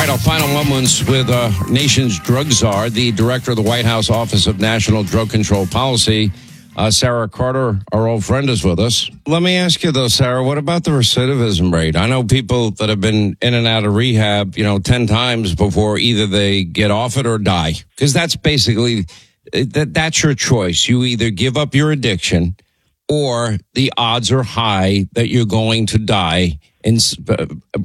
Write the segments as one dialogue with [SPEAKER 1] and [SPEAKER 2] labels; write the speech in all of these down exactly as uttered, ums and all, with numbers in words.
[SPEAKER 1] Our final moments with uh, nation's drug czar, the director of the White House Office of National Drug Control Policy, uh, Sarah Carter, our old friend, is with us. Let me ask you, though, Sarah, what about the recidivism rate? I know people that have been in and out of rehab, you know, ten times before either they get off it or die. Because that's basically, that that's your choice. You either give up your addiction or the odds are high that you're going to die in, uh,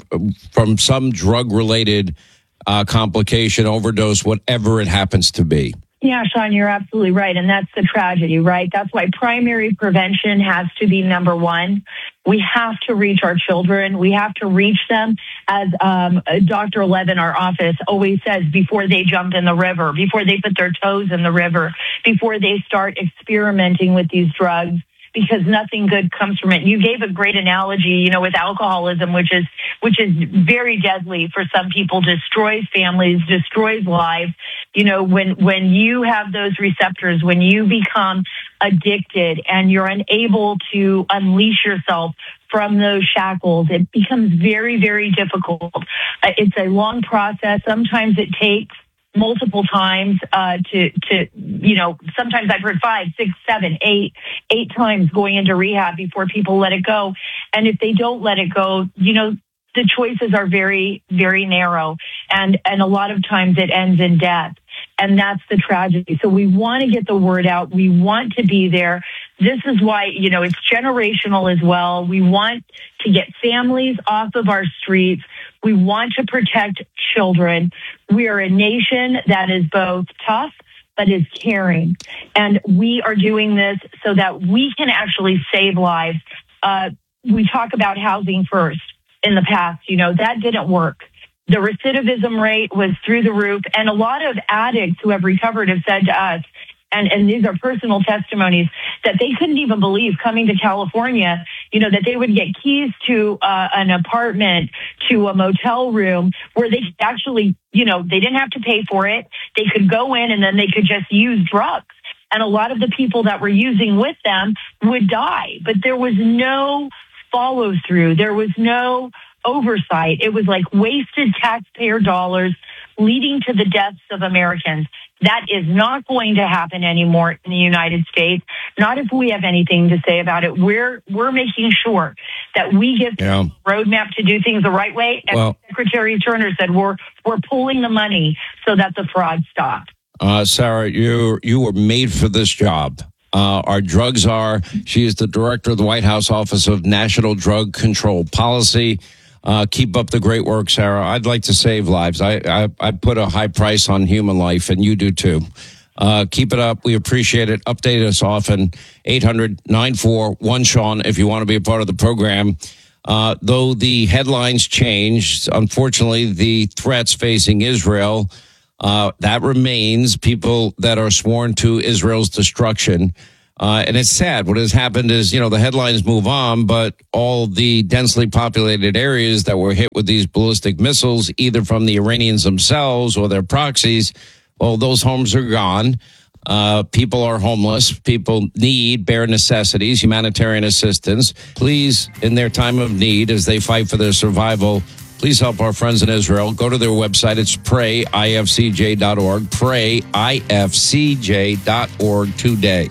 [SPEAKER 1] from some drug-related uh, complication, overdose, whatever it happens to be.
[SPEAKER 2] Yeah, Sean, you're absolutely right. And that's the tragedy, right? That's why primary prevention has to be number one. We have to reach our children. We have to reach them, as um, Doctor Levin, our office, always says, before they jump in the river, before they put their toes in the river, before they start experimenting with these drugs, because nothing good comes from it. You gave a great analogy, you know, with alcoholism, which is which is very deadly for some people, destroys families, destroys lives. You know, when when you have those receptors, when you become addicted and you're unable to unleash yourself from those shackles, it becomes very, very difficult. Uh, it's a long process. Sometimes it takes multiple times uh, to, to, you know, sometimes I've heard five, six, seven, eight, eight times going into rehab before people let it go. And if they don't let it go, you know, the choices are very, very narrow. And, and a lot of times it ends in death. And that's the tragedy. So we want to get the word out. We want to be there. This is why, you know, it's generational as well. We want to get families off of our streets. We want to protect children. We are a nation that is both tough, but is caring. And we are doing this so that we can actually save lives. Uh, we talk about housing first in the past. You know, that didn't work. The recidivism rate was through the roof. And a lot of addicts who have recovered have said to us, and, and these are personal testimonies, that they couldn't even believe coming to California, you know, that they would get keys to uh, an apartment, to a motel room where they could actually, you know, they didn't have to pay for it. They could go in and then they could just use drugs. And a lot of the people that were using with them would die. But there was no follow through. There was no oversight. It was like wasted taxpayer dollars leading to the deaths of Americans. That is not going to happen anymore in the United States. Not if we have anything to say about it. We're we're making sure that we give yeah. a roadmap to do things the right way. And well, Secretary Turner said we're we're pulling the money so that the fraud stops.
[SPEAKER 1] Uh, Sarah, you you were made for this job. Uh, our drug czar. She is the director of the White House Office of National Drug Control Policy. Uh, keep up the great work, Sarah. I'd like to save lives. I, I, I put a high price on human life, and you do too. Uh, keep it up. We appreciate it. Update us often. eight hundred nine four one Sean if you want to be a part of the program. Uh, though the headlines changed, unfortunately, the threats facing Israel, uh, that remains. People that are sworn to Israel's destruction. Uh, and it's sad. What has happened is, you know, the headlines move on, but all the densely populated areas that were hit with these ballistic missiles, either from the Iranians themselves or their proxies, well, those homes are gone. Uh, people are homeless. People need bare necessities, humanitarian assistance. Please, in their time of need, as they fight for their survival, please help our friends in Israel. Go to their website. It's pray I F C J dot org. pray I F C J dot org today.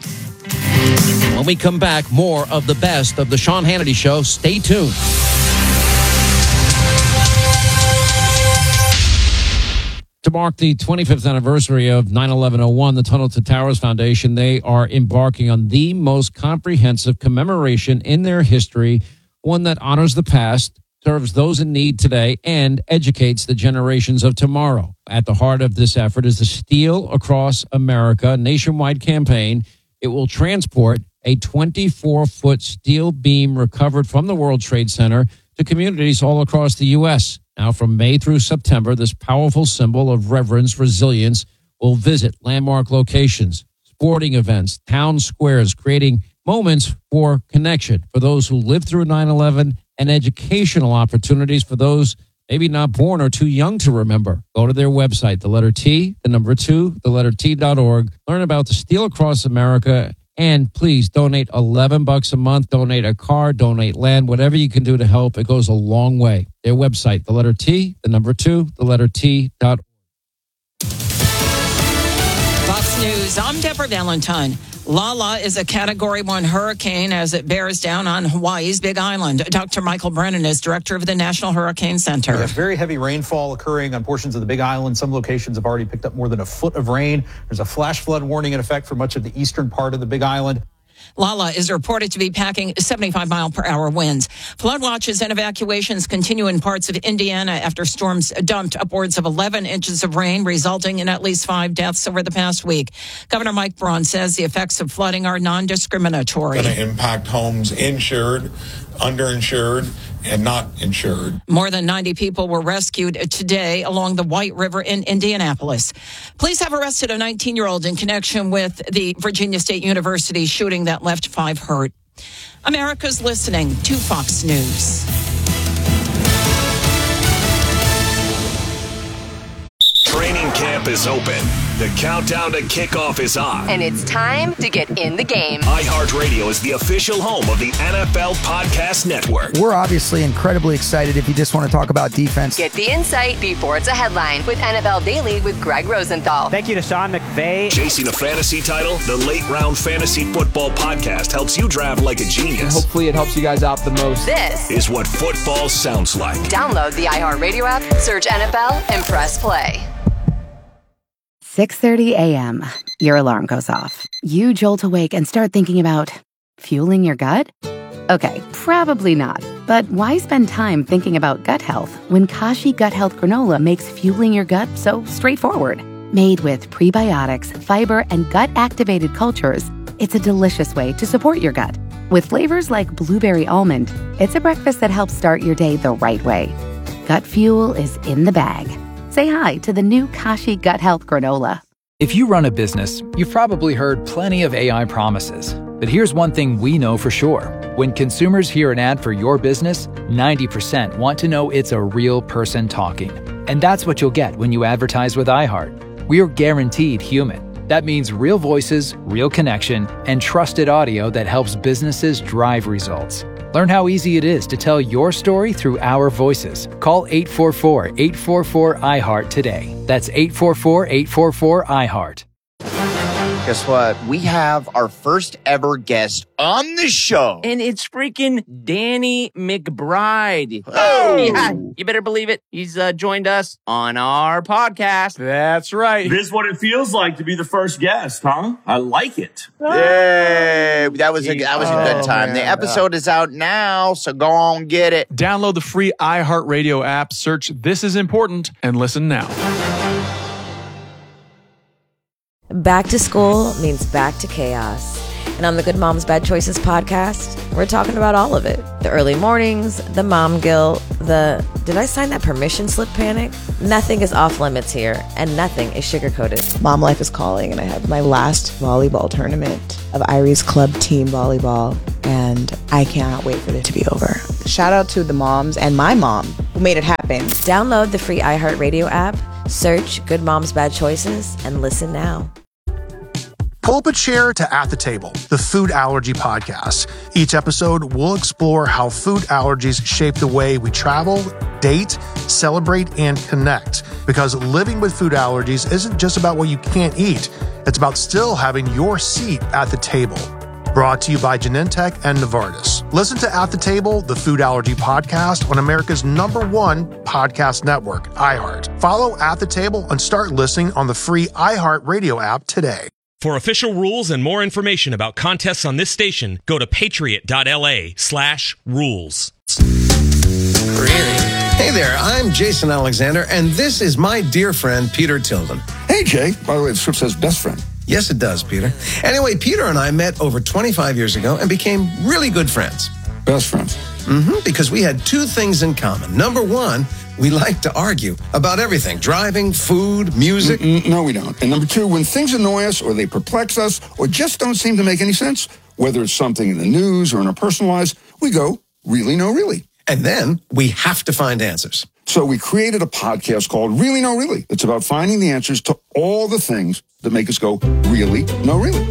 [SPEAKER 3] When we come back, more of the best of the Sean Hannity Show. Stay tuned. To mark the twenty-fifth anniversary of nine eleven oh one, the Tunnel to Towers Foundation, they are embarking on the most comprehensive commemoration in their history, one that honors the past, serves those in need today, and educates the generations of tomorrow. At the heart of this effort is the Steel Across America nationwide campaign. It will transport a twenty-four foot steel beam recovered from the World Trade Center to communities all across the U S. Now, from May through September, this powerful symbol of reverence, resilience, will visit landmark locations, sporting events, town squares, creating moments for connection for those who lived through nine eleven and educational opportunities for those maybe not born or too young to remember. Go to their website, the letter T, the number two, the letter T dot org. Learn about the Steel Across America And please donate eleven bucks a month. Donate a car, donate land, whatever you can do to help. It goes a long way. Their website, the letter T, the number two, the letter T dot org.
[SPEAKER 4] Fox News, I'm Deborah Valentine. Lala is a Category one hurricane as it bears down on Hawaii's Big Island. Doctor Michael Brennan is director of the National Hurricane Center.
[SPEAKER 5] We have very heavy rainfall occurring on portions of the Big Island. Some locations have already picked up more than a foot of rain. There's a flash flood warning in effect for much of the eastern part of the Big Island.
[SPEAKER 4] Lala is reported to be packing seventy-five mile per hour winds. Flood watches and evacuations continue in parts of Indiana after storms dumped upwards of eleven inches of rain, resulting in at least five deaths over the past week. Governor Mike Braun says the effects of flooding are non-discriminatory.
[SPEAKER 6] Going to impact homes insured, underinsured, and not insured.
[SPEAKER 4] More than ninety people were rescued today along the White River in Indianapolis. Police have arrested a nineteen-year-old in connection with the Virginia State University shooting that left five hurt. America's listening to Fox News.
[SPEAKER 7] Training camp is open. The countdown to kickoff is on.
[SPEAKER 8] And it's time to get in the game.
[SPEAKER 7] iHeartRadio is the official home of the N F L Podcast Network.
[SPEAKER 9] We're obviously incredibly excited if you just want to talk about defense.
[SPEAKER 8] Get the insight before it's a headline with N F L Daily with Greg Rosenthal.
[SPEAKER 10] Thank you to Sean McVay.
[SPEAKER 7] Chasing a fantasy title, the Late Round Fantasy Football Podcast helps you draft like a genius.
[SPEAKER 11] And hopefully it helps you guys out the most.
[SPEAKER 8] This
[SPEAKER 7] is what football sounds like.
[SPEAKER 8] Download the iHeartRadio app, search N F L, and press play.
[SPEAKER 12] six thirty a.m. Your alarm goes off. You jolt awake and start thinking about fueling your gut? Okay, probably not. But why spend time thinking about gut health when Kashi Gut Health Granola makes fueling your gut so straightforward? Made with prebiotics, fiber, and gut-activated cultures, it's a delicious way to support your gut. With flavors like blueberry almond, it's a breakfast that helps start your day the right way. Gut fuel is in the bag. Say hi to the new Kashi Gut Health Granola.
[SPEAKER 13] If you run a business, you've probably heard plenty of A I promises. But here's one thing we know for sure. When consumers hear an ad for your business, ninety percent want to know it's a real person talking. And that's what you'll get when you advertise with iHeart. We're guaranteed human. That means real voices, real connection, and trusted audio that helps businesses drive results. Learn how easy it is to tell your story through our voices. Call eight four four, eight four four, I heart today. That's eight four four, eight four four, I heart.
[SPEAKER 14] Guess what? We have our first ever guest on the show.
[SPEAKER 15] And it's freaking Danny McBride.
[SPEAKER 14] Oh!
[SPEAKER 15] Yeah, you better believe it. He's uh, joined us on our podcast.
[SPEAKER 16] That's right.
[SPEAKER 17] This is what it feels like to be the first guest, huh? I like it.
[SPEAKER 14] Yay! That was a, that was a good time.
[SPEAKER 16] Oh,
[SPEAKER 14] the episode is out now, so go on, get it.
[SPEAKER 16] Download the free iHeartRadio app, search This Is Important, and listen now.
[SPEAKER 18] Back to school means back to chaos. And on the Good Moms Bad Choices podcast, we're talking about all of it. The early mornings, the mom guilt, the did I sign that permission slip panic? Nothing is off limits here, and nothing is sugar-coated.
[SPEAKER 19] Mom life is calling, and I have my last volleyball tournament of Irie's Club Team Volleyball, and I cannot wait for it to be over. Shout out to the moms and my mom who made it happen.
[SPEAKER 18] Download the free iHeartRadio app, search Good Moms Bad Choices, and listen now.
[SPEAKER 20] Pull up a chair to At the Table, the food allergy podcast. Each episode, we'll explore how food allergies shape the way we travel, date, celebrate, and connect. Because living with food allergies isn't just about what you can't eat. It's about still having your seat at the table. Brought to you by Genentech and Novartis. Listen to At the Table, the food allergy podcast on America's number one podcast network, iHeart. Follow At the Table and start listening on the free iHeart Radio app today.
[SPEAKER 2] For official rules and more information about contests on this station, go to patriot.la slash rules.
[SPEAKER 4] Really? Hey there, I'm Jason Alexander, and this is my dear friend, Peter Tilden.
[SPEAKER 7] Hey, Jay. By the way, the script says best friend.
[SPEAKER 4] Yes, it does, Peter. Anyway, Peter and I met over twenty-five years ago and became really good friends.
[SPEAKER 7] Best friends?
[SPEAKER 4] Mm-hmm, because we had two things in common. Number one, we like to argue about everything. Driving, food, music.
[SPEAKER 7] Mm-mm, no, we don't. And number two, when things annoy us or they perplex us or just don't seem to make any sense, whether it's something in the news or in our personal lives, we go, really, no, really.
[SPEAKER 4] And then we have to find answers.
[SPEAKER 7] So we created a podcast called Really, No, Really. It's about finding the answers to all the things that make us go, really, no, really.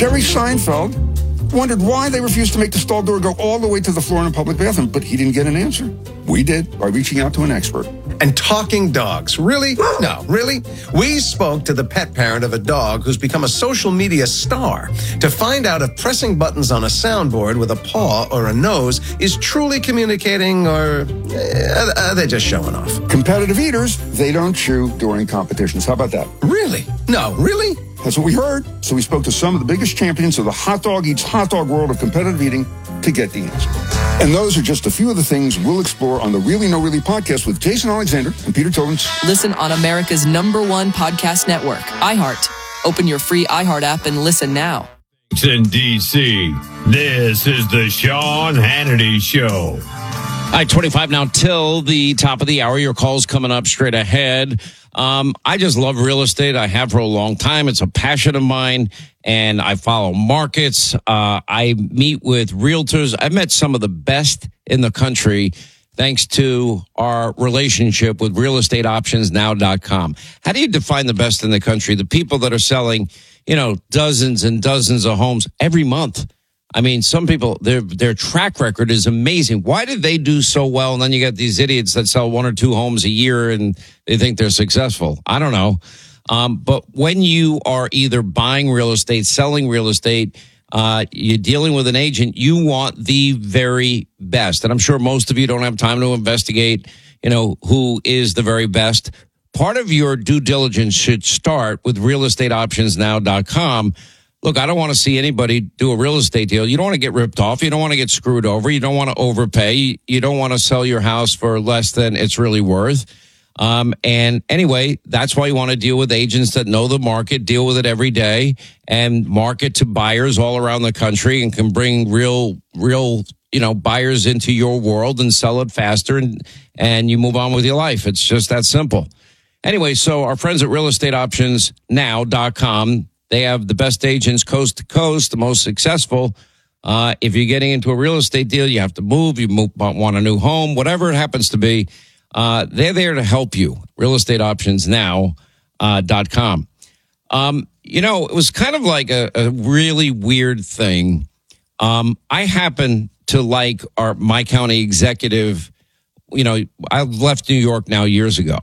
[SPEAKER 7] Jerry Seinfeld wondered why they refused to make the stall door go all the way to the floor in a public bathroom, but he didn't get an answer. We did by reaching out to an expert.
[SPEAKER 10] And talking dogs. Really? No, really? We spoke to the pet parent of a dog who's become a social media star to find out if pressing buttons on a soundboard with a paw or a nose is truly communicating, or uh, are they just showing off?
[SPEAKER 7] Competitive eaters, they don't chew during competitions. How about that?
[SPEAKER 10] Really? No, really?
[SPEAKER 7] That's what we heard. So we spoke to some of the biggest champions of the hot dog eats hot dog world of competitive eating to get the answer. And those are just a few of the things we'll explore on the Really No Really podcast with Jason Alexander and Peter Tillins.
[SPEAKER 21] Listen on America's number one podcast network, iHeart. Open your free iHeart app and listen now.
[SPEAKER 22] In D C, this is the Sean Hannity Show.
[SPEAKER 1] All right, twenty-five now till the top of the hour. Your call's coming up straight ahead. Um, I just love real estate. I have for a long time. It's a passion of mine, and I follow markets. Uh, I meet with realtors. I've met some of the best in the country thanks to our relationship with real estate options now dot com. How do you define the best in the country? The people that are selling, you know, dozens and dozens of homes every month. I mean, some people, their their track record is amazing. Why did they do so well? And then you got these idiots that sell one or two homes a year and they think they're successful. I don't know. Um, but when you are either buying real estate, selling real estate, uh, you're dealing with an agent, you want the very best. And I'm sure most of you don't have time to investigate, you know, who is the very best. Part of your due diligence should start with real estate options now dot com. Look, I don't want to see anybody do a real estate deal. You don't want to get ripped off. You don't want to get screwed over. You don't want to overpay. You don't want to sell your house for less than it's really worth. Um, and anyway, that's why you want to deal with agents that know the market, deal with it every day, and market to buyers all around the country and can bring real, real, you know, buyers into your world and sell it faster, and, and you move on with your life. It's just that simple. Anyway, so our friends at real estate options now dot com, they have the best agents coast to coast, the most successful. Uh, if you're getting into a real estate deal, you have to move, you move, want a new home, whatever it happens to be, uh, they're there to help you. real estate options now dot com. Um, you know, it was kind of like a, a really weird thing. Um, I happen to like our my county executive. You know, I left New York now years ago,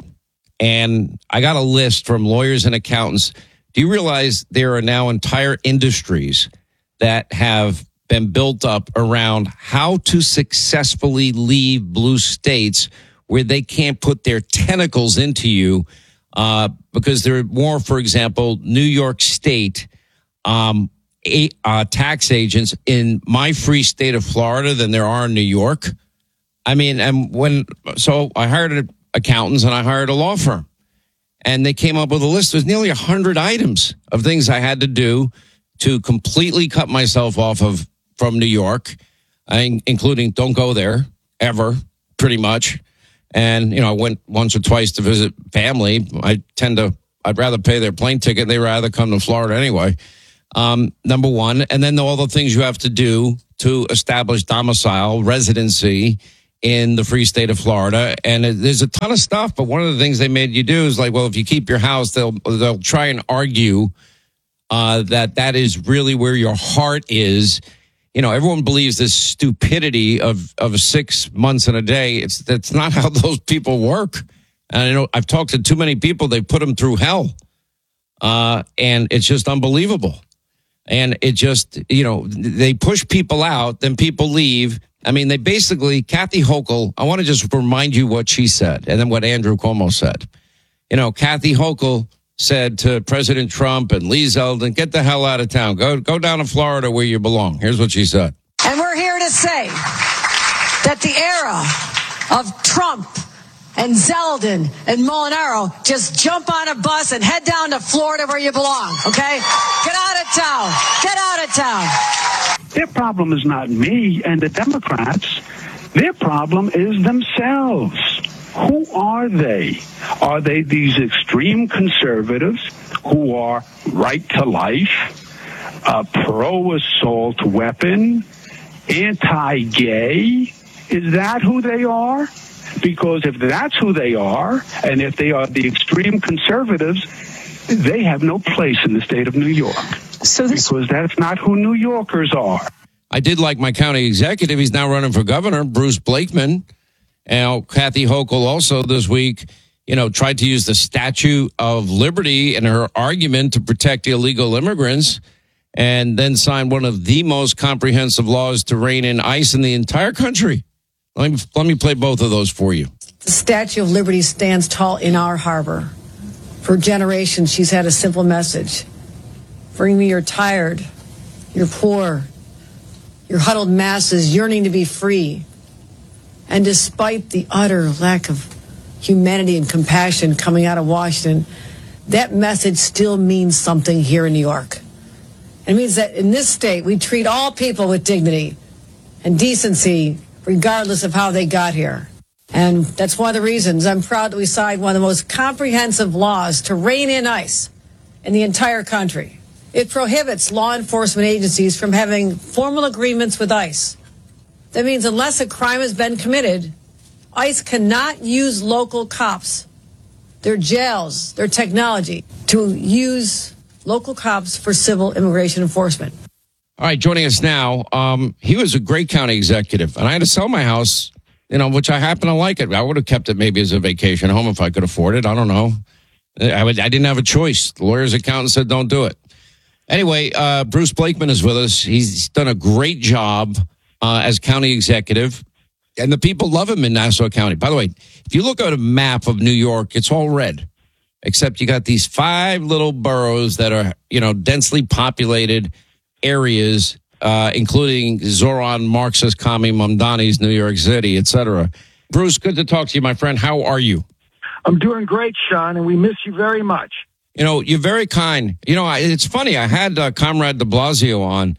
[SPEAKER 1] and I got a list from lawyers and accountants. Do you realize there are now entire industries that have been built up around how to successfully leave blue states where they can't put their tentacles into you? Uh, because there are more, for example, New York State um, a, uh, tax agents in my free state of Florida than there are in New York. I mean, and when so I hired accountants and I hired a law firm. And they came up with a list. There's nearly one hundred items of things I had to do to completely cut myself off of from New York, including don't go there ever, pretty much. And, you know, I went once or twice to visit family. I tend to, I'd rather pay their plane ticket. They'd rather come to Florida anyway. Um, number one. And then all the things you have to do to establish domicile, residency in the free state of Florida. And it, there's a ton of stuff, but one of the things they made you do is like, well, if you keep your house, they'll they'll try and argue uh, that that is really where your heart is. You know, everyone believes this stupidity of of six months and a day. It's that's not how those people work. And I know I've talked to too many people. They put them through hell, uh, and it's just unbelievable. And it just, you know, they push people out, then people leave. I mean, they basically, Kathy Hochul, I want to just remind you what she said and then what Andrew Cuomo said. You know, Kathy Hochul said to President Trump and Lee Zeldin, get the hell out of town. Go, go down to Florida where you belong. Here's what she said.
[SPEAKER 23] And we're here to say that the era of Trump and Zeldin and Molinaro, just jump on a bus and head down to Florida where you belong, okay? Get out of town. Get out of town.
[SPEAKER 24] Their problem is not me and the Democrats. Their problem is themselves. Who are they? Are they these extreme conservatives who are right to life, uh, pro-assault weapon, anti-gay? Is that who they are? Because if that's who they are, and if they are the extreme conservatives, they have no place in the state of New York. So this- because that's not who New Yorkers are.
[SPEAKER 1] I did like my county executive. He's now running for governor, Bruce Blakeman. And Kathy Hochul also this week, you know, tried to use the Statue of Liberty in her argument to protect illegal immigrants, and then signed one of the most comprehensive laws to rein in ICE in the entire country. Let me, let me play both of those for you.
[SPEAKER 23] The Statue of Liberty stands tall in our harbor. For generations, she's had a simple message. Bring me your tired, your poor, your huddled masses yearning to be free. And despite the utter lack of humanity and compassion coming out of Washington, that message still means something here in New York. It means that in this state, we treat all people with dignity and decency, regardless of how they got here. And that's one of the reasons I'm proud that we signed one of the most comprehensive laws to rein in ICE in the entire country. It prohibits law enforcement agencies from having formal agreements with ICE. That means unless a crime has been committed, ICE cannot use local cops, their jails, their technology, to use local cops for civil immigration enforcement.
[SPEAKER 1] All right, joining us now, um, he was a great county executive, and I had to sell my house, you know, which I happen to like it. I would have kept it maybe as a vacation home if I could afford it. I don't know. I, would, I didn't have a choice. The lawyer's accountant said don't do it. Anyway, uh, Bruce Blakeman is with us. He's done a great job uh, as county executive, and the people love him in Nassau County. By the way, if you look at a map of New York, it's all red, except you got these five little boroughs that are, you know, densely populated areas, uh, including Zoran, Marxist, Kami, Mamdani's, New York City, et cetera. Bruce, good to talk to you, my friend. How are you?
[SPEAKER 24] I'm doing great, Sean, and we miss you very much.
[SPEAKER 1] You know, you're very kind. You know, it's funny. I had uh, Comrade de Blasio on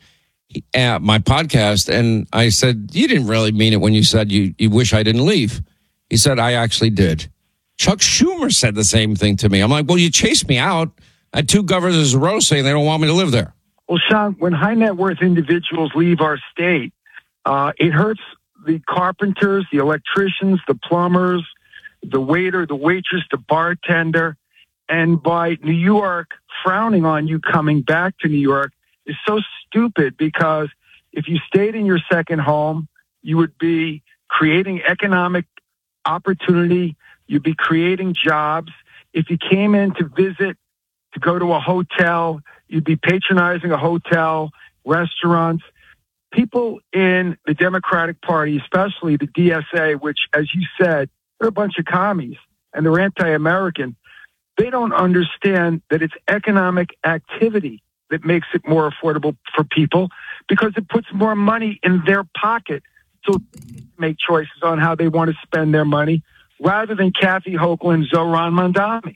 [SPEAKER 1] uh, my podcast, and I said, you didn't really mean it when you said you, you wish I didn't leave. He said, I actually did. Chuck Schumer said the same thing to me. I'm like, well, you chased me out. I had two governors in a row saying they don't want me to live there.
[SPEAKER 24] Well, Sean, when high net worth individuals leave our state, uh, it hurts the carpenters, the electricians, the plumbers, the waiter, the waitress, the bartender. And by New York frowning on you coming back to New York is so stupid, because if you stayed in your second home, you would be creating economic opportunity. You'd be creating jobs. If you came in to visit, to go to a hotel, you'd be patronizing a hotel, restaurants. People in the Democratic Party, especially the D S A, which, as you said, they're a bunch of commies and they're anti-American. They don't understand that it's economic activity that makes it more affordable for people, because it puts more money in their pocket, so they make choices on how they want to spend their money, rather than Kathy Hochul and Zoran Mamdani.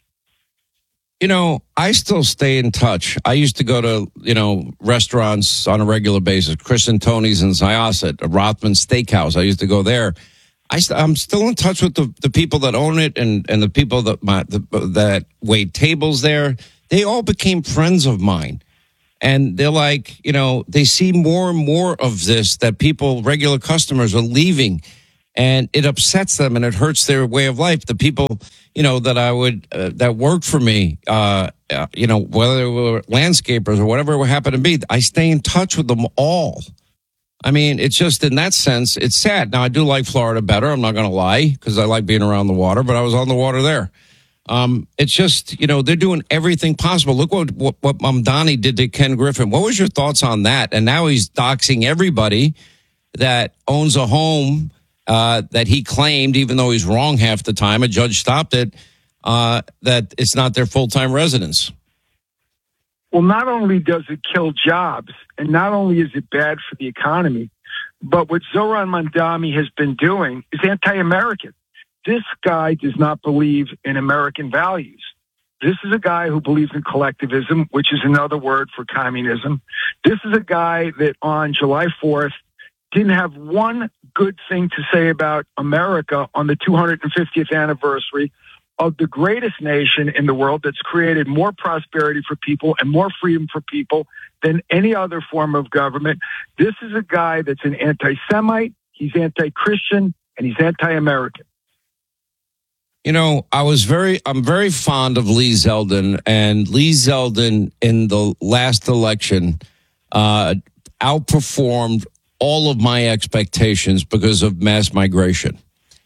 [SPEAKER 1] You know, I still stay in touch. I used to go to, you know, restaurants on a regular basis. Chris and Tony's in Syosset, a Rothman Steakhouse. I used to go there. I st- I'm still in touch with the, the people that own it, and, and the people that my, the, that wait tables there. They all became friends of mine. And they're like, you know, they see more and more of this, that people, regular customers, are leaving. And it upsets them, and it hurts their way of life. The people, you know, that I would, uh, that worked for me, uh, uh, you know, whether they were landscapers or whatever it happened to be, I stay in touch with them all. I mean, it's just, in that sense, it's sad. Now, I do like Florida better. I'm not going to lie, because I like being around the water, but I was on the water there. Um, it's just, you know, they're doing everything possible. Look what, what, what Mamdani did to Ken Griffin. What was your thoughts on that? And now he's doxing everybody that owns a home uh, that he claimed, even though he's wrong half the time, a judge stopped it, uh, that it's not their full-time residence.
[SPEAKER 24] Well, not only does it kill jobs, and not only is it bad for the economy, but what Zoran Mamdani has been doing is anti-American. This guy does not believe in American values. This is a guy who believes in collectivism, which is another word for communism. This is a guy that on July fourth didn't have one good thing to say about America on the two hundred fiftieth anniversary of the greatest nation in the world that's created more prosperity for people and more freedom for people than any other form of government. This is a guy that's an anti-Semite, he's anti-Christian, and he's anti-American.
[SPEAKER 1] You know, I was very, I'm very fond of Lee Zeldin, and Lee Zeldin in the last election uh, outperformed all of my expectations because of mass migration.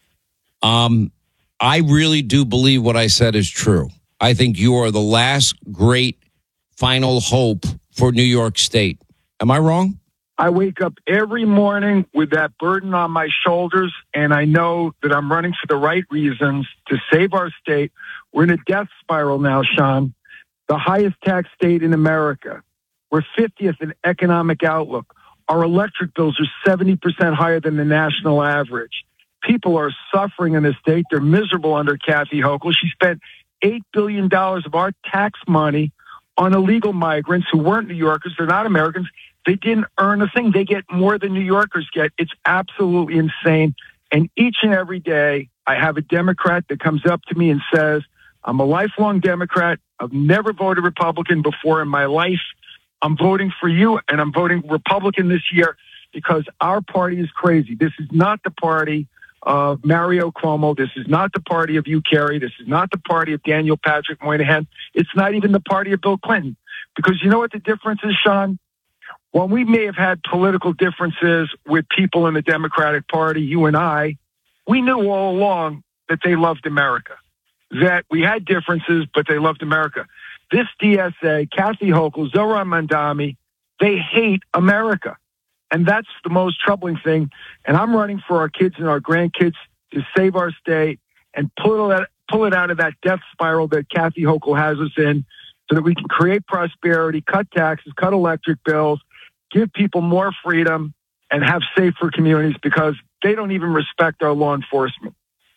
[SPEAKER 1] Um, I really do believe what I said is true. I think you are the last great final hope for New York State. Am I wrong?
[SPEAKER 24] I wake up every morning with that burden on my shoulders, and I know that I'm running for the right reasons to save our state. We're in a death spiral now, Sean. The highest tax state in America. We're fiftieth in economic outlook. Our electric bills are seventy percent higher than the national average. People are suffering in this state. They're miserable under Kathy Hochul. She spent eight billion dollars of our tax money on illegal migrants who weren't New Yorkers. They're not Americans. They didn't earn a thing. They get more than New Yorkers get. It's absolutely insane. And each and every day, I have a Democrat that comes up to me and says, I'm a lifelong Democrat. I've never voted Republican before in my life. I'm voting for you, and I'm voting Republican this year because our party is crazy. This is not the party of Mario Cuomo. This is not the party of you, Kerry. This is not the party of Daniel Patrick Moynihan. It's not even the party of Bill Clinton. Because you know what the difference is, Sean? While we may have had political differences with people in the Democratic Party, you and I, we knew all along that they loved America, that we had differences, but they loved America. This D S A, Kathy Hochul, Zohran Mamdani, they hate America. And that's the most troubling thing. And I'm running for our kids and our grandkids to save our state and pull it, pull it out of that death spiral that Kathy Hochul has us in so that we can create prosperity, cut taxes, cut electric bills, give people more freedom, and have safer communities because they don't even respect our law enforcement.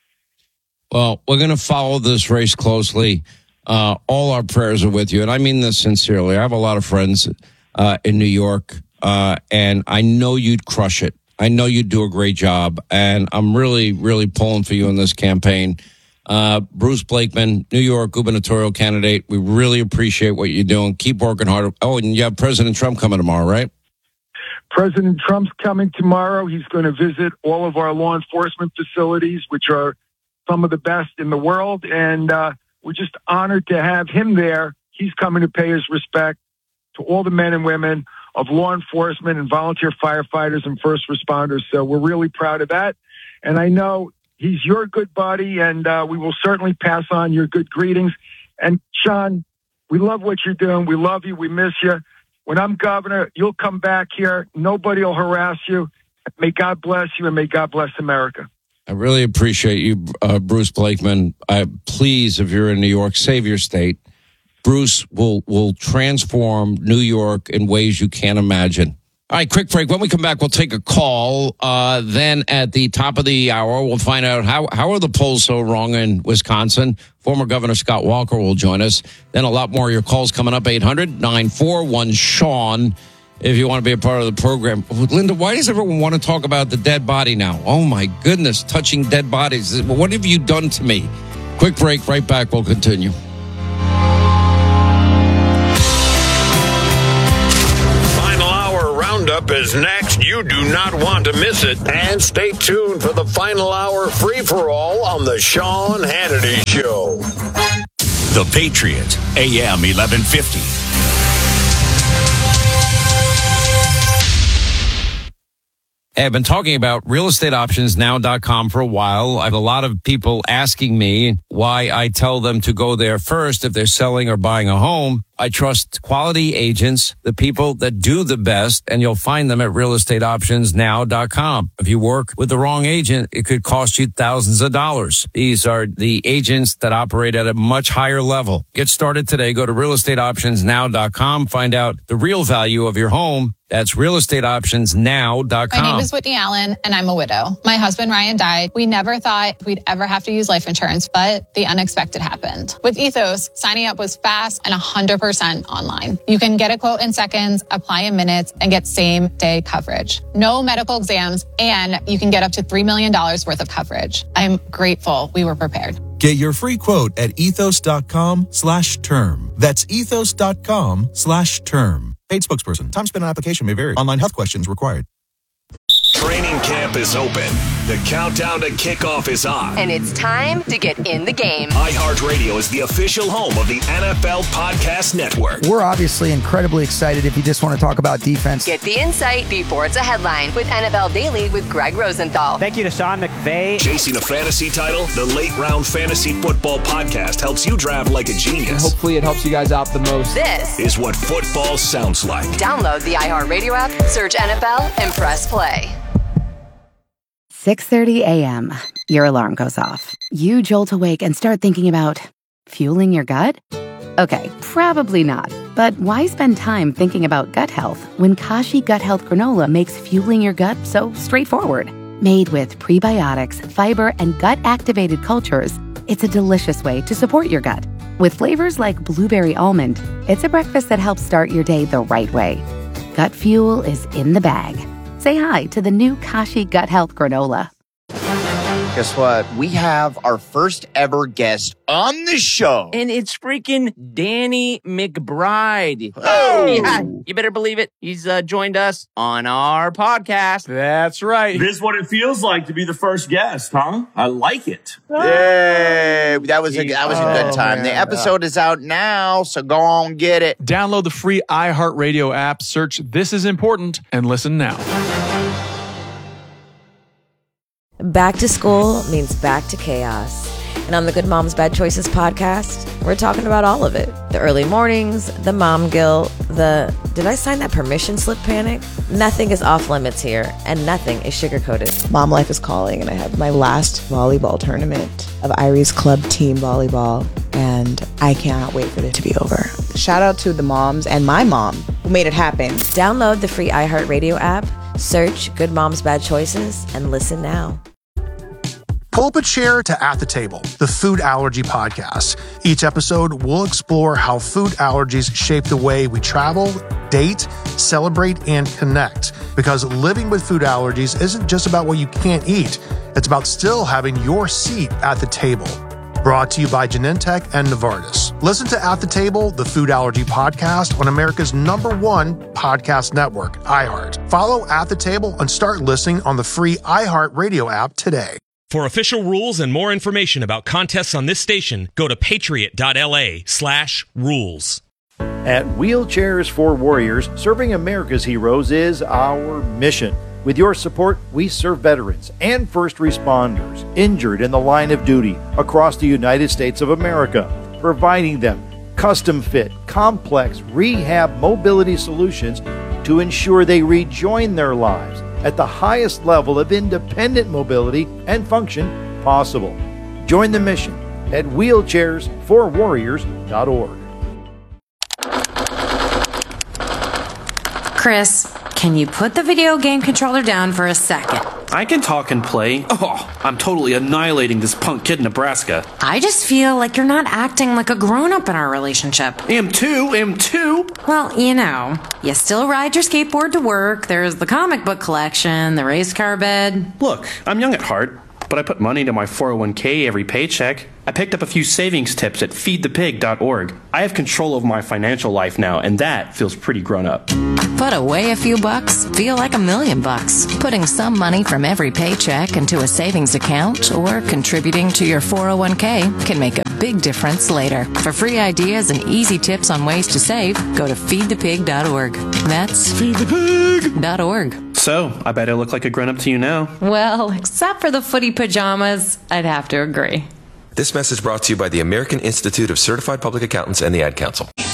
[SPEAKER 1] Well, we're going to follow this race closely. Uh, all our prayers are with you. And I mean this sincerely. I have a lot of friends uh, in New York, uh, and I know you'd crush it. I know you'd do a great job. And I'm really, really pulling for you in this campaign. Uh, Bruce Blakeman, New York gubernatorial candidate. We really appreciate what you're doing. Keep working hard. Oh, and you have President Trump coming tomorrow, right?
[SPEAKER 24] President Trump's coming tomorrow. He's going to visit all of our law enforcement facilities, which are some of the best in the world. And uh, we're just honored to have him there. He's coming to pay his respect to all the men and women of law enforcement and volunteer firefighters and first responders. So we're really proud of that. And I know he's your good buddy, and uh, we will certainly pass on your good greetings. And Sean, we love what you're doing. We love you. We miss you. When I'm governor, you'll come back here. Nobody will harass you. May God bless you, and may God bless America.
[SPEAKER 1] I really appreciate you, uh, Bruce Blakeman. I, please, if you're in New York, save your state. Bruce will will transform New York in ways you can't imagine. All right, quick break. When we come back, we'll take a call. Uh, then at the top of the hour, we'll find out how, how are the polls so wrong in Wisconsin. Former Governor Scott Walker will join us. Then a lot more of your calls coming up, eight hundred, nine four one, Sean, if you want to be a part of the program. Linda, why does everyone want to talk about the dead body now? Oh, my goodness, touching dead bodies. What have you done to me? Quick break, right back. We'll continue.
[SPEAKER 22] Roundup is next. You do not want to miss it. And stay tuned for the final hour free-for-all on the Sean Hannity Show.
[SPEAKER 3] The Patriot, A M eleven fifty.
[SPEAKER 1] Hey, I've been talking about real estate options now dot com for a while. I have a lot of people asking me why I tell them to go there first if they're selling or buying a home. I trust quality agents, the people that do the best, and you'll find them at real estate options now dot com. If you work with the wrong agent, it could cost you thousands of dollars. These are the agents that operate at a much higher level. Get started today. Go to real estate options now dot com. Find out the real value of your home. That's real estate options now dot com.
[SPEAKER 5] My name is Whitney Allen, and I'm a widow. My husband, Ryan, died. We never thought we'd ever have to use life insurance, but the unexpected happened. With Ethos, signing up was fast and one hundred percent online. You can get a quote in seconds, apply in minutes, and get same-day coverage. No medical exams, and you can get up to three million dollars worth of coverage. I'm grateful we were prepared.
[SPEAKER 6] Get your free quote at ethos.com slash term. That's ethos.com slash term. Paid spokesperson. Time spent on application may vary. Online health questions required.
[SPEAKER 3] Training camp is open. The countdown to kickoff is on.
[SPEAKER 8] And it's time to get in the game.
[SPEAKER 3] iHeartRadio is the official home of the N F L Podcast Network.
[SPEAKER 9] We're obviously incredibly excited if you just want to talk about defense.
[SPEAKER 8] Get the insight before it's a headline with N F L Daily with Greg Rosenthal.
[SPEAKER 11] Thank you to Sean McVay.
[SPEAKER 3] Chasing a fantasy title, the Late Round Fantasy Football Podcast helps you draft like a genius.
[SPEAKER 11] And hopefully it helps you guys out the most.
[SPEAKER 8] This
[SPEAKER 3] is what football sounds like.
[SPEAKER 8] Download the iHeartRadio app, search N F L, and press play.
[SPEAKER 12] six thirty a.m. Your alarm goes off. You jolt awake and start thinking about fueling your gut? Okay, probably not. But why spend time thinking about gut health when Kashi Gut Health Granola makes fueling your gut so straightforward? Made with prebiotics, fiber, and gut-activated cultures, it's a delicious way to support your gut. With flavors like blueberry almond, it's a breakfast that helps start your day the right way. Gut fuel is in the bag. Say hi to the new Kashi Gut Health Granola.
[SPEAKER 14] Guess what? We have our first ever guest on the show.
[SPEAKER 15] And it's freaking Danny McBride.
[SPEAKER 14] Oh!
[SPEAKER 15] Yeah, you better believe it. He's uh, joined us on our podcast.
[SPEAKER 16] That's right.
[SPEAKER 17] This is what it feels like to be the first guest, huh? I like it.
[SPEAKER 14] Yay! That was a, that was a good
[SPEAKER 17] Oh,
[SPEAKER 14] time.
[SPEAKER 17] man.
[SPEAKER 14] The episode is out now, so go on get it.
[SPEAKER 16] Download the free iHeartRadio app, search This Is Important, and listen now.
[SPEAKER 18] Back to school means back to chaos. And on the Good Moms Bad Choices podcast, we're talking about all of it. The early mornings, the mom guilt, the did I sign that permission slip panic? Nothing is off limits here, and nothing is sugarcoated.
[SPEAKER 19] Mom life is calling, and I have my last volleyball tournament of Iris Club Team Volleyball, and I cannot wait for it to be over. Shout out to the moms and my mom who made it happen.
[SPEAKER 18] Download the free iHeartRadio app, search Good Moms Bad Choices, and listen now.
[SPEAKER 20] Pull up a chair to At the Table, the food allergy podcast. Each episode, we'll explore how food allergies shape the way we travel, date, celebrate, and connect. Because living with food allergies isn't just about what you can't eat. It's about still having your seat at the table. Brought to you by Genentech and Novartis. Listen to At the Table, the food allergy podcast on America's number one podcast network, iHeart. Follow At the Table and start listening on the free iHeartRadio app today.
[SPEAKER 25] For official rules and more information about contests on this station, go to patriot.la slash rules.
[SPEAKER 26] At Wheelchairs for Warriors, serving America's heroes is our mission. With your support, we serve veterans and first responders injured in the line of duty across the United States of America, providing them custom-fit, complex rehab mobility solutions to ensure they rejoin their lives at the highest level of independent mobility and function possible. Join the mission at wheelchairs for warriors dot org.
[SPEAKER 27] Chris, can you put the video game controller down for a second?
[SPEAKER 28] I can talk and play. Oh, I'm totally annihilating this punk kid in Nebraska.
[SPEAKER 27] I just feel like you're not acting like a grown-up in our relationship.
[SPEAKER 28] Am too, am too.
[SPEAKER 27] Well, you know, you still ride your skateboard to work, there's the comic book collection, the race car bed.
[SPEAKER 28] Look, I'm young at heart, but I put money into my four oh one k every paycheck. I picked up a few savings tips at feed the pig dot org. I have control over my financial life now, and that feels pretty grown up.
[SPEAKER 29] Put away a few bucks, feel like a million bucks. Putting some money from every paycheck into a savings account or contributing to your four oh one k can make a big difference later. For free ideas and easy tips on ways to save, go to feed the pig dot org. That's feed the pig dot org.
[SPEAKER 28] So, I bet I look like a grown up to you now.
[SPEAKER 27] Well, except for the footy pajamas, I'd have to agree.
[SPEAKER 30] This message brought to you by the American Institute of Certified Public Accountants and the Ad Council.